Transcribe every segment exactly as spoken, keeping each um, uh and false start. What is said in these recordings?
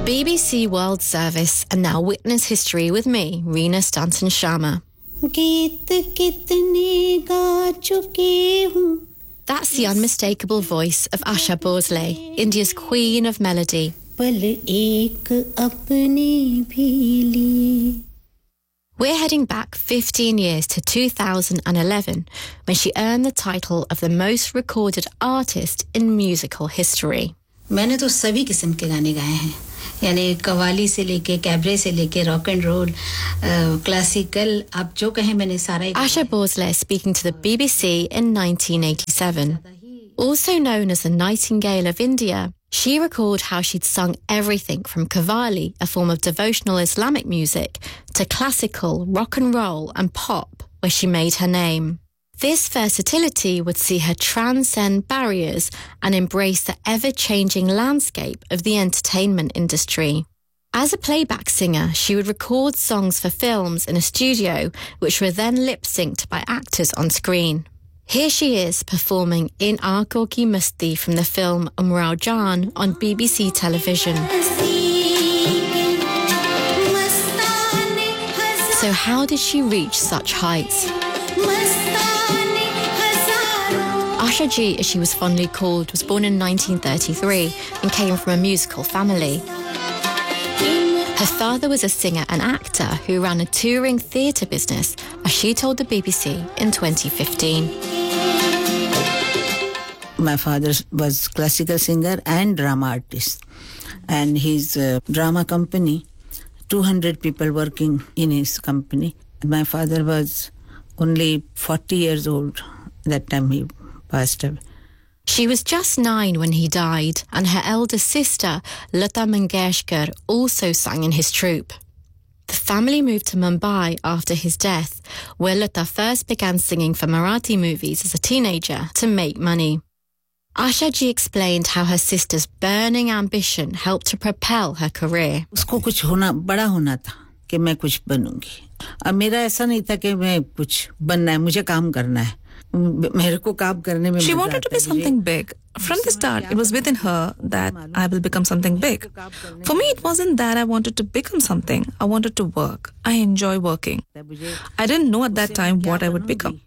B B C World Service and now Witness History with me, Reena Stanton Sharma. That's the unmistakable voice of Asha Bhosle, India's queen of melody. We're heading back fifteen years to two thousand eleven, when she earned the title of the most recorded artist in musical history. मैंने तो सभी किस्म के गाने गाए हैं यानी कव्वाली से लेके कैबरे से लेके रॉक एंड रोल क्लासिकल आप जो कहें मैंने सारा Asha Bhosle speaking to the B B C in nineteen eighty-seven. Also known as the Nightingale of India, she recalled how she'd sung everything from Qawwali, a form of devotional Islamic music, to classical, rock and roll and pop, where she made her name. This versatility would see her transcend barriers and embrace the ever-changing landscape of the entertainment industry. As a playback singer, she would record songs for films in a studio, which were then lip-synced by actors on screen. Here she is performing In Aankhon Ki Masti from the film Umrao Jaan on B B C television. So how did she reach such heights? Asha Ji, as she was fondly called, was born in nineteen thirty-three and came from a musical family. Her father was a singer and actor who ran a touring theatre business, as she told the B B C in twenty fifteen. My father was classical singer and drama artist, and his uh, drama company, two hundred people working in his company. My father was only forty years old that time he passed away. She was just nine when he died, and her elder sister, Lata Mangeshkar, also sang in his troupe. The family moved to Mumbai after his death, where Lata first began singing for Marathi movies as a teenager to make money. Asha Ji explained how her sister's burning ambition helped to propel her career. उसको कुछ होना बड़ा होना था कि मैं कुछ बनूंगी. अब मेरा ऐसा नहीं था कि मैं कुछ बनना है, मुझे काम करना है. She wanted to be something big. From the start, it was within her that I will become something big. For me, it wasn't that I wanted to become something. I wanted to work. I enjoy working. I didn't know at that time what I would become.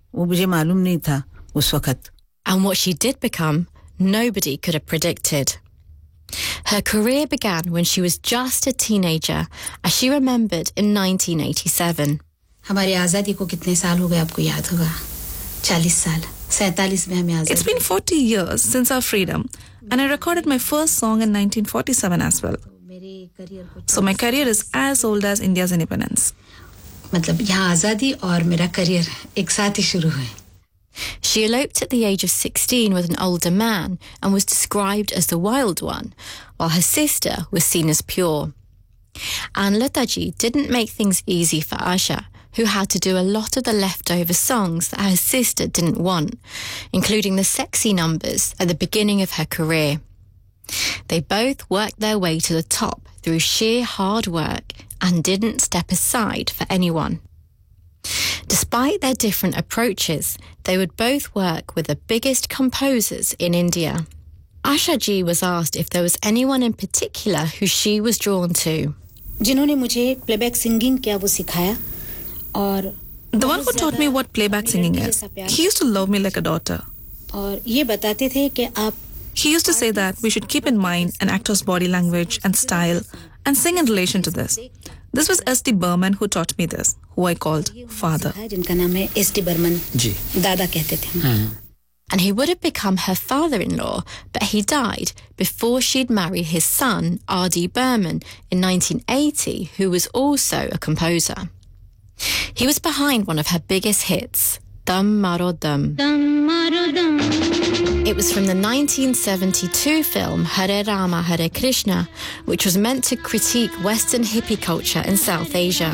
And what she did become, nobody could have predicted. Her career began when she was just a teenager, as she remembered in nineteen eighty-seven. हमारी आजादी को कितने साल हो गए आपको याद होगा? चालीस साल. सैंतालीस में हमें आजादी. It's been forty years since our freedom, and I recorded my first song in nineteen forty-seven as well. So my career is as old as India's independence. मतलब यहाँ आजादी और मेरा करियर एक साथ ही शुरू हुए. She eloped at the age of sixteen with an older man and was described as the wild one, while her sister was seen as pure. And Lataji didn't make things easy for Asha, who had to do a lot of the leftover songs that her sister didn't want, including the sexy numbers at the beginning of her career. They both worked their way to the top through sheer hard work and didn't step aside for anyone. Despite their different approaches, they would both work with the biggest composers in India. Asha Ji was asked if there was anyone in particular who she was drawn to. जिन्होंने मुझे playback singing किया वो सिखाया. और the one who taught me what playback singing is, he used to love me like a daughter. और ये बताते थे कि आप He used to say that we should keep in mind an actor's body language and style and sing in relation to this. This was S D Burman who taught me this, who I called father. जिनका नाम है S D Burman. जी. दादा कहते थे. And he would have become her father-in-law, but he died before she'd marry his son, R D Burman, in nineteen eighty, who was also a composer. He was behind one of her biggest hits, Dum Maro Dum. Dum Maro Dum. It was from the nineteen seventy-two film Hare Rama Hare Krishna, which was meant to critique Western hippie culture in South Asia.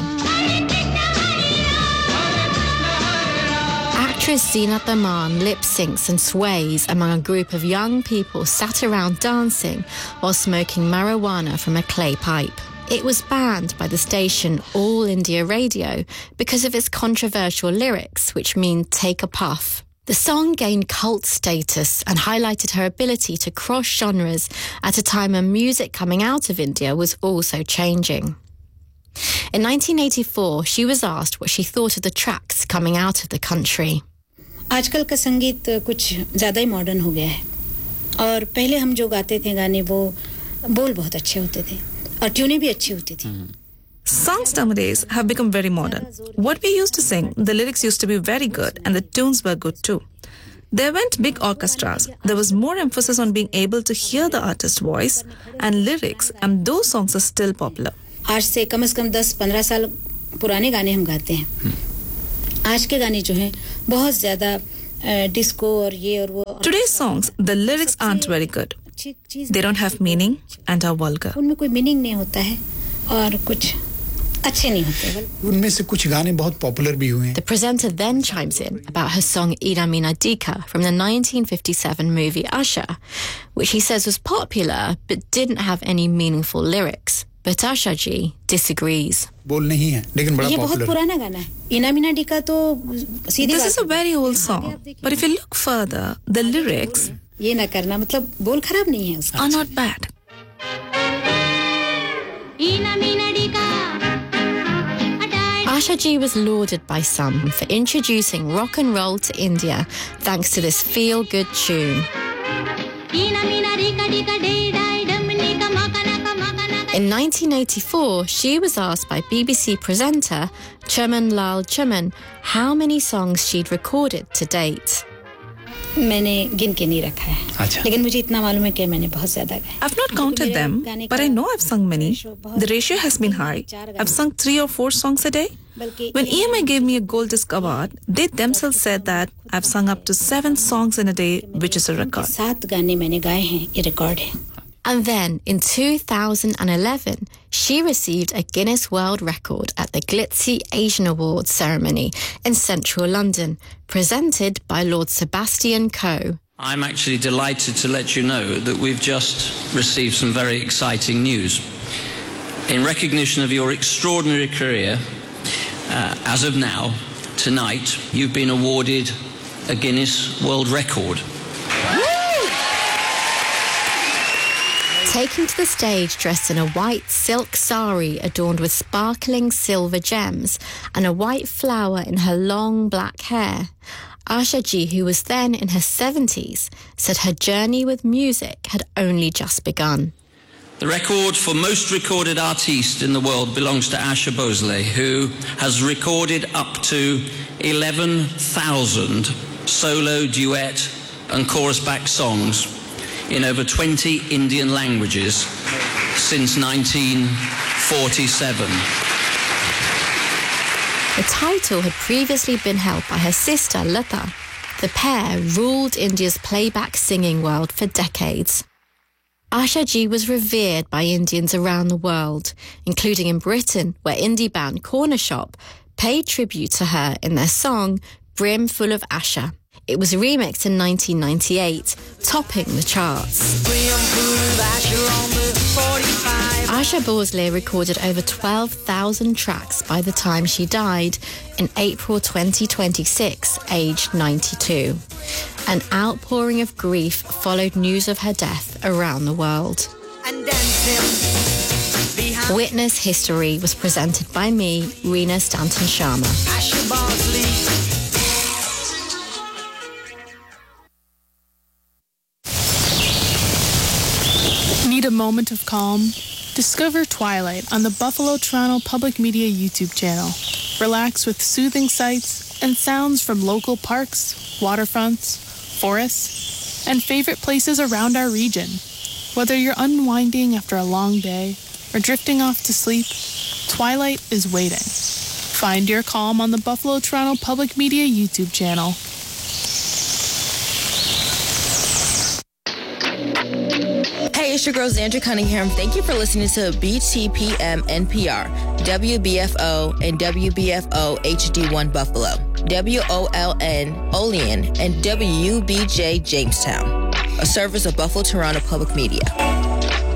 Actress Zeenat Aman lip-syncs and sways among a group of young people sat around dancing while smoking marijuana from a clay pipe. It was banned by the station All India Radio because of its controversial lyrics, which mean take a puff. The song gained cult status and highlighted her ability to cross genres at a time when music coming out of India was also changing. In nineteen eighty-four, she was asked what she thought of the tracks coming out of the country. आजकल का संगीत कुछ ज़्यादा ही modern हो गया है और पहले हम जो गाते थे गाने वो बोल बहुत अच्छे होते थे और ट्यूनें भी अच्छी होती थी. Songs nowadays have become very modern. What we used to sing, the lyrics used to be very good and the tunes were good too. There weren't big orchestras. There was more emphasis on being able to hear the artist's voice and lyrics, and those songs are still popular. आज से कम से कम दस पंद्रह साल पुराने गाने हम गाते हैं. आज के गाने जो हैं बहुत ज़्यादा डिस्को और ये और वो. Today's songs, the lyrics aren't very good. They don't have meaning and are vulgar. उनमें कोई मीनिंग नहीं होता है और कुछ अच्छे नहीं होते. उनमें से कुछ गाने बहुत पॉपुलर भी हुए हैं. The presenter then chimes in about her song Ina Mina Dika from the nineteen fifty-seven movie Asha, which he says was popular but didn't have any meaningful lyrics. But Asha ji disagrees. बोल नहीं है लेकिन बड़ा ये popular. बहुत पुराना गाना है. इना मीना डिका तो सीधी This is a very old song. But if you look further, the lyrics ये ना करना मतलब बोल खराब नहीं है उसका. are not bad. Asha ji was lauded by some for introducing rock and roll to India thanks to this feel-good tune. In nineteen eighty-four, she was asked by B B C presenter Chaman Lal Chaman how many songs she'd recorded to date. मैंने गिन के नहीं रखा है. अच्छा. लेकिन मुझे इतना मालूम है कि मैंने बहुत ज़्यादा गाए. I've not counted them, but I know I've sung many. The ratio has been high. I've sung three or four songs a day. When E M I gave me a Gold Disc Award, they themselves said that I've sung up to seven songs in a day, which is a record. सात गाने मैंने गाए हैं, ये record है. And then, in two thousand eleven, she received a Guinness World Record at the Glitzy Asian Awards ceremony in central London, presented by Lord Sebastian Coe. I'm actually delighted to let you know that we've just received some very exciting news. In recognition of your extraordinary career, uh, as of now, tonight, you've been awarded a Guinness World Record. Taking to the stage dressed in a white silk sari adorned with sparkling silver gems and a white flower in her long black hair, Asha ji, who was then in her seventies, said her journey with music had only just begun. The record for most recorded artiste in the world belongs to Asha Bhosle, who has recorded up to eleven thousand solo, duet and chorus-backed songs in over twenty Indian languages since nineteen forty-seven. The title had previously been held by her sister Lata. The pair ruled India's playback singing world for decades. Asha ji was revered by Indians around the world, including in Britain, where indie band Corner Shop paid tribute to her in their song Brim Full of Asha. It was remixed in nineteen ninety-eight, topping the charts. Asha Bhosle recorded over twelve thousand tracks by the time she died in April twenty twenty-six, aged ninety-two. An outpouring of grief followed news of her death around the world. Witness History was presented by me, Reena Stanton Sharma. Need a moment of calm? Discover Twilight on the Buffalo Toronto Public Media YouTube channel. Relax with soothing sights and sounds from local parks, waterfronts, forests, and favorite places around our region. Whether you're unwinding after a long day or drifting off to sleep, Twilight is waiting. Find your calm on the Buffalo Toronto Public Media YouTube channel. Hey, it's your girl Xandra Cunningham. Thank you for listening to B T P M N P R, W B F O, and W B F O H D one Buffalo, W O L N Olean, and W B J Jamestown, a service of Buffalo Toronto Public Media.